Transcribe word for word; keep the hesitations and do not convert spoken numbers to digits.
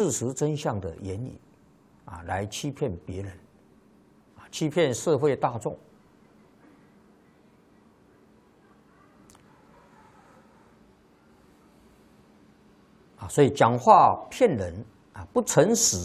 事实真相的言语，啊，来欺骗别人，啊，欺骗社会大众。啊，所以讲话骗人啊，不诚实